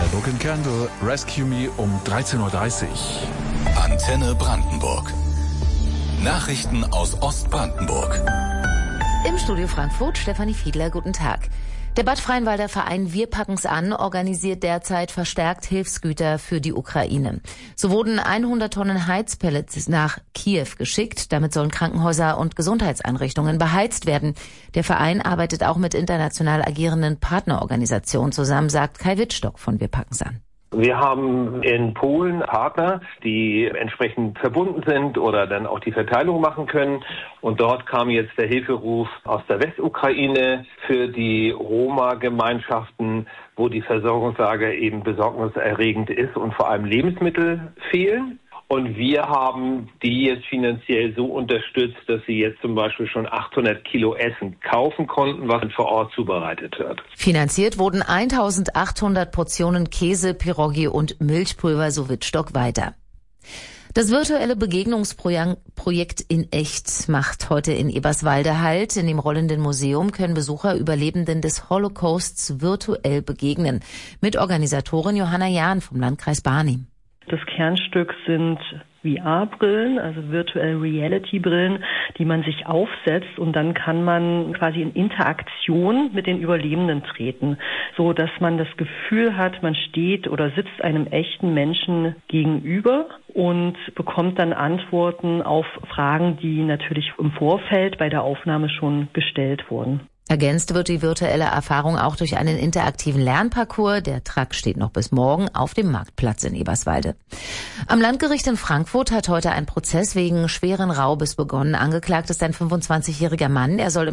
Book and Candle, Rescue Me um 13.30 Uhr. Antenne Brandenburg. Nachrichten aus Ostbrandenburg. Im Studio Frankfurt, Stefanie Fiedler, guten Tag. Der Bad Freienwalder Verein Wir packen's an organisiert derzeit verstärkt Hilfsgüter für die Ukraine. So wurden 100 Tonnen Heizpellets nach Kiew geschickt. Damit sollen Krankenhäuser und Gesundheitseinrichtungen beheizt werden. Der Verein arbeitet auch mit international agierenden Partnerorganisationen zusammen, sagt Kai Wittstock von Wir packen's an. Wir haben in Polen Partner, die entsprechend verbunden sind oder dann auch die Verteilung machen können. Und dort kam jetzt der Hilferuf aus der Westukraine für die Roma-Gemeinschaften, wo die Versorgungslage eben besorgniserregend ist und vor allem Lebensmittel fehlen. Und wir haben die jetzt finanziell so unterstützt, dass sie jetzt zum Beispiel schon 800 Kilo Essen kaufen konnten, was vor Ort zubereitet wird. Finanziert wurden 1800 Portionen Käse, Pierogi und Milchpulver, so Wittstock weiter. Das virtuelle Begegnungsprojekt in echt macht heute in Eberswalde Halt. In dem rollenden Museum können Besucher Überlebenden des Holocausts virtuell begegnen. Mit Organisatorin Johanna Jahn vom Landkreis Barnim. Das Kernstück sind VR-Brillen, also Virtual Reality-Brillen, die man sich aufsetzt und dann kann man quasi in Interaktion mit den Überlebenden treten, so dass man das Gefühl hat, man steht oder sitzt einem echten Menschen gegenüber und bekommt dann Antworten auf Fragen, die natürlich im Vorfeld bei der Aufnahme schon gestellt wurden. Ergänzt wird die virtuelle Erfahrung auch durch einen interaktiven Lernparcours. Der Truck steht noch bis morgen auf dem Marktplatz in Eberswalde. Am Landgericht in Frankfurt hat heute ein Prozess wegen schweren Raubes begonnen. Angeklagt ist ein 25-jähriger Mann. Er soll